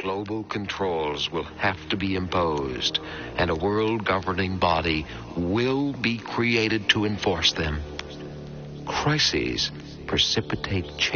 Global controls will have to be imposed, and a world governing body will be created to enforce them. Crises precipitate change.